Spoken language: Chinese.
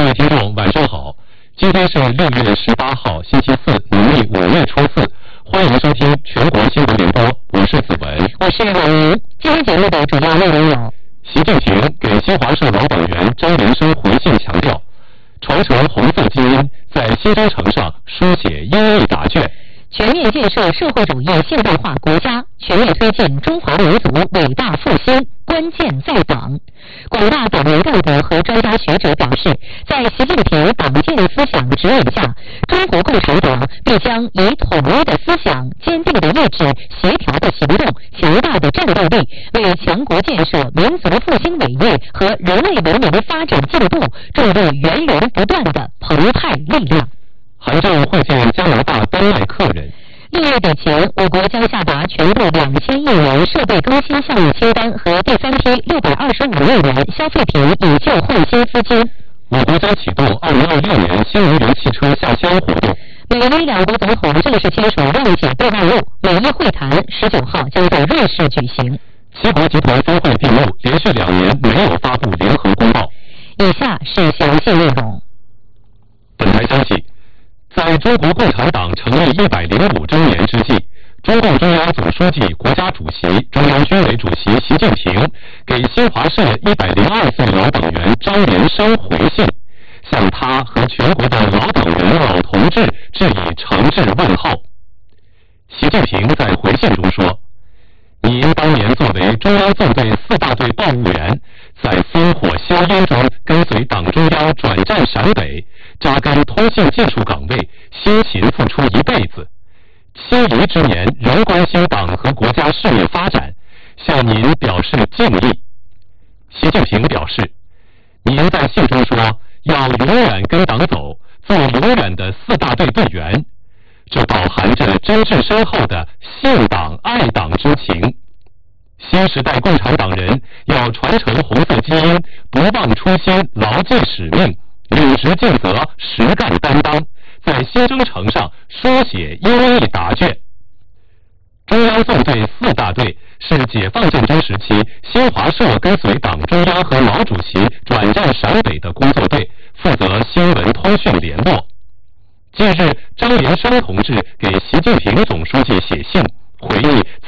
位听众，晚上好！今天是6月18号，星期四，农历5月初4。欢迎收听全国新闻联播，我是子文， 我是王莹。今天节目的主要内容有： 习近平给新华社老党员张连生回信强调，传承红色基因，在新征程上书写英译答卷。 全面建设社会主义现代化国家，全面推进中华民族伟大复兴，关键在党。广大党员干部和专家学者表示，在习近平党建思想指引下，中国共产党必将以统一的思想、坚定的意志、协调的行动、强大的战斗力，为强国建设、民族复兴伟业和人类文明发展进步注入源源不断的澎湃力量。 韩正会见加拿大丹麦客人。 6月底前，我国将下达全部2000亿元设备更新项目清单和第3批625亿元消费品以旧换新资金。 我国将启动2026年新能源汽车下乡活动。 美伊两国总统正式签署谅解备忘录，美伊会谈19号将在瑞士举行。 七国集团峰会闭幕，连续2年没有发布联合公报。 以下是详细内容。 本台消息，在中国共产党成立105周年之际，中共中央总书记、国家主席、中央军委主席习近平给新华社102岁老党员张连生回信，向他和全国的老党员、老同志致以诚挚问候。习近平在回信中说：“您当年作为中央纵队4大队报务员，在烽火硝烟中跟随党中央转战陕北，扎根通信技术岗位，辛勤付出一辈子。70余之年仍关心党和国家事业发展，向您表示敬意。”习近平表示，您在信中说要永远跟党走，做永远的4大队队员，这饱含着真挚深厚的信党爱党之情。新时代共产党人要传承红色基因，不忘初心，牢记使命，履职尽责，实干担当，在新征程上书写英译答卷。中央纵队4大队是解放战争时期新华社跟随党中央和毛主席转战陕北的工作队，负责新闻通讯联络。近日，张连生同志给习近平总书记写信，回忆